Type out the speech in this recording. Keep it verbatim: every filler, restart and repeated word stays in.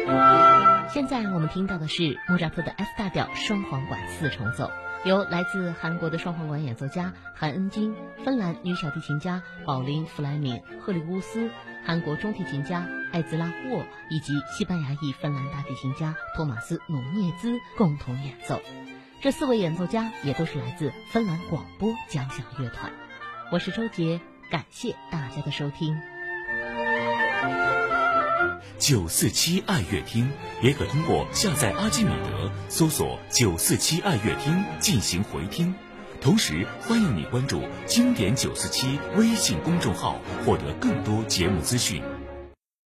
现在我们听到的是莫扎特的 F 大调双簧管四重奏，由来自韩国的双簧管演奏家韩恩金、芬兰女小提琴家保琳·弗莱敏、赫里乌斯、韩国中提琴家艾兹拉·沃以及西班牙裔芬兰大提琴家托马斯·努涅兹共同演奏。这四位演奏家也都是来自芬兰广播交响乐团。我是周杰，感谢大家的收听。 九四七爱乐厅也可通过下载阿基米德搜索九四七爱乐厅进行回听，同时欢迎你关注经典九四七微信公众号，获得更多节目资讯。